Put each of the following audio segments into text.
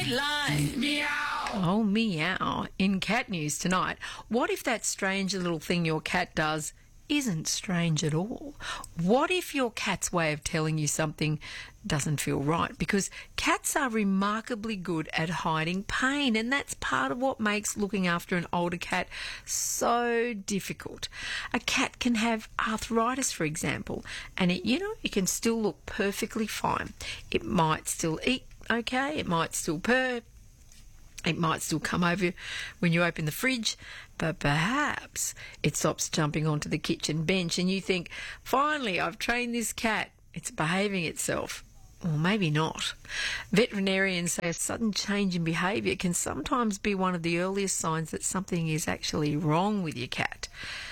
Dateline. Meow. Oh, meow. In cat news tonight, what if that strange little thing your cat does isn't strange at all? What if your cat's way of telling you something doesn't feel right? Because cats are remarkably good at hiding pain, and that's part of what makes looking after an older cat so difficult. A cat can have arthritis, for example, and it can still look perfectly fine. It might still eat okay, it might still purr, it might still come over when you open the fridge, but perhaps it stops jumping onto the kitchen bench and you think, finally, I've trained this cat, it's behaving itself. Or maybe not. Veterinarians say a sudden change in behaviour can sometimes be one of the earliest signs that something is actually wrong with your cat.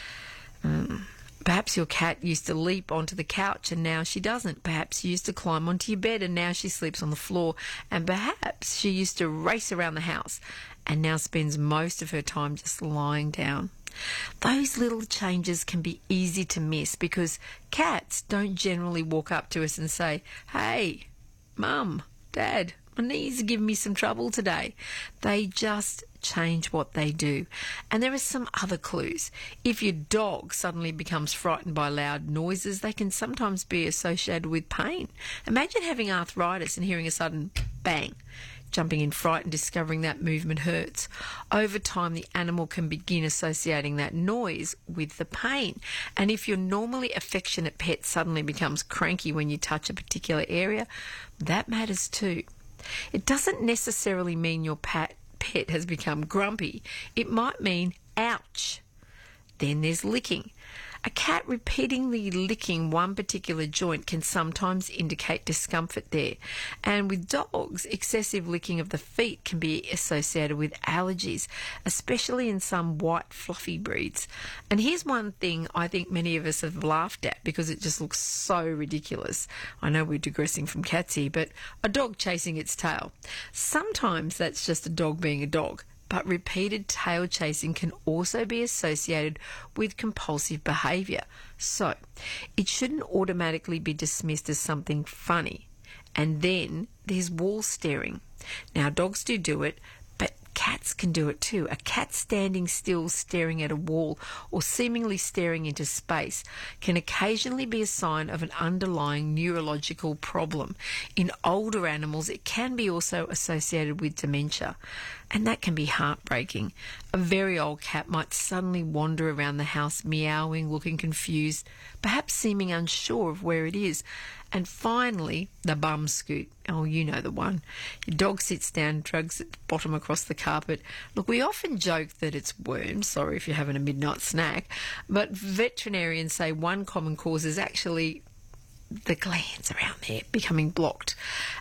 Perhaps your cat used to leap onto the couch and now she doesn't. Perhaps she used to climb onto your bed and now she sleeps on the floor. And perhaps she used to race around the house and now spends most of her time just lying down. Those little changes can be easy to miss because cats don't generally walk up to us and say, "Hey, Mum, Dad, my knees are giving me some trouble today." They just change what they do. And there are some other clues. If your dog suddenly becomes frightened by loud noises, they can sometimes be associated with pain. Imagine having arthritis and hearing a sudden bang. Jumping in fright and discovering that movement hurts. Over time, the animal can begin associating that noise with the pain. And if your normally affectionate pet suddenly becomes cranky when you touch a particular area, that matters too. It doesn't necessarily mean your pet has become grumpy. It might mean, ouch. Then there's licking. A cat repeatedly licking one particular joint can sometimes indicate discomfort there. And with dogs, excessive licking of the feet can be associated with allergies, especially in some white fluffy breeds. And here's one thing I think many of us have laughed at because it just looks so ridiculous. I know we're digressing from cats here, but a dog chasing its tail. Sometimes that's just a dog being a dog. But repeated tail chasing can also be associated with compulsive behaviour. So, it shouldn't automatically be dismissed as something funny. And then there's wall staring. Now, dogs do it, but cats can do it too. A cat standing still staring at a wall or seemingly staring into space can occasionally be a sign of an underlying neurological problem. In older animals, it can be also associated with dementia, and that can be heartbreaking. A very old cat might suddenly wander around the house meowing, looking confused, perhaps seeming unsure of where it is. And finally, the bum scoot. Oh, you know the one. Your dog sits down, drags its bottom across the carpet. Look, we often joke that it's worms. Sorry if you're having a midnight snack. But veterinarians say one common cause is actually the glands around there becoming blocked.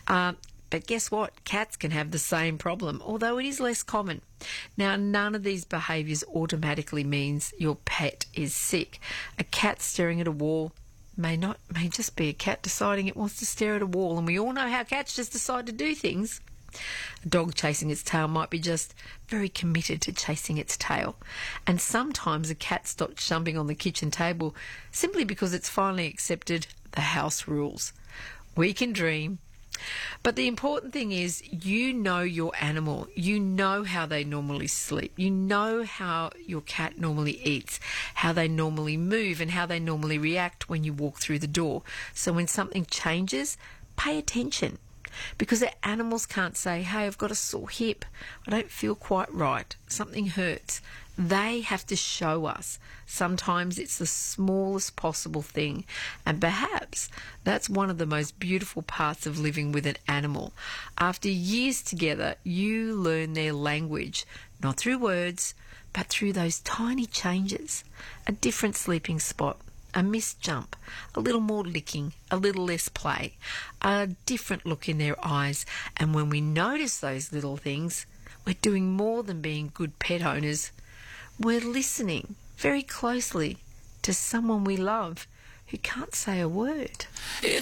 But guess what? Cats can have the same problem, although it is less common. Now, none of these behaviours automatically means your pet is sick. A cat staring at a wall may just be a cat deciding it wants to stare at a wall, and we all know how cats just decide to do things. A dog chasing its tail might be just very committed to chasing its tail. And sometimes a cat stops jumping on the kitchen table simply because it's finally accepted the house rules. We can dream. But the important thing is you know your animal. You know how they normally sleep. You know how your cat normally eats, how they normally move and how they normally react when you walk through the door. So when something changes, pay attention. Because the animals can't say, "Hey, I've got a sore hip. I don't feel quite right. Something hurts." They have to show us. Sometimes it's the smallest possible thing. And perhaps that's one of the most beautiful parts of living with an animal. After years together, you learn their language, not through words, but through those tiny changes. A different sleeping spot, a missed jump, a little more licking, a little less play, a different look in their eyes. And when we notice those little things, we're doing more than being good pet owners. We're listening very closely to someone we love who can't say a word.